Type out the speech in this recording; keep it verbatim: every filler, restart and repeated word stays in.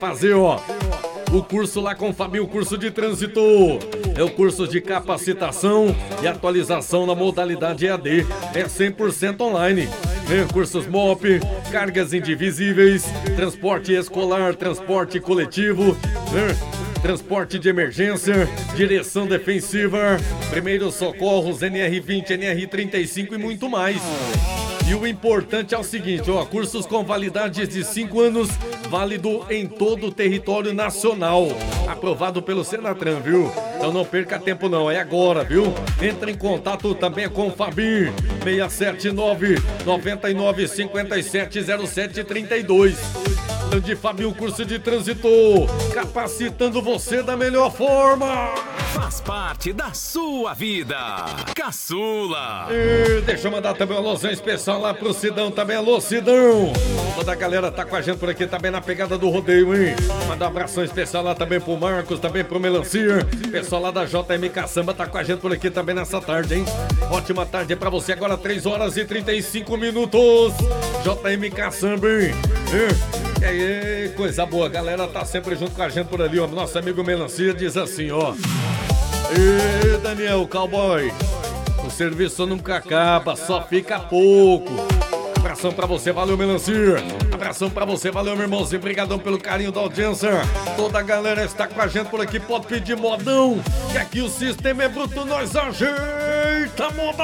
fazer, ó, o curso lá com o Fabinho, o curso de trânsito. É o curso de capacitação e atualização na modalidade E A D. É cem por cento online. É, cursos M O P, cargas indivisíveis, transporte escolar, transporte coletivo, é, transporte de emergência, direção defensiva, primeiros socorros, N R vinte, N R trinta e cinco e muito mais. E o importante é o seguinte, ó, cursos com validade de cinco anos, válido em todo o território nacional. Aprovado pelo Senatran, viu? Então não perca tempo não, é agora, viu? Entre em contato também com o Fabinho, seis sete nove, nove nove cinco sete, zero sete três dois. De Fabinho, curso de trânsito, capacitando você da melhor forma. Faz parte da sua vida. Caçula. E deixa eu mandar também uma alusão especial lá pro Sidão também. Alô, Sidão. Toda a galera tá com a gente por aqui também na pegada do rodeio, hein? Mandar um abração especial lá também pro Marcos, também pro Melancia. Pessoal lá da J M K Samba tá com a gente por aqui também nessa tarde, hein? Ótima tarde pra você. Agora três horas e trinta e cinco minutos. J M K Samba, hein? E aí, coisa boa. A galera tá sempre junto com a gente por ali, ó. Nosso amigo Melancia diz assim, ó. E Daniel, cowboy, o serviço nunca acaba, só fica pouco. Abração pra você, valeu, Melancia. Abração pra você, valeu, meu irmãozinho. Obrigadão pelo carinho da audiência. Toda a galera está com a gente por aqui, pode pedir modão, que aqui o sistema é bruto, nós ajeita modão.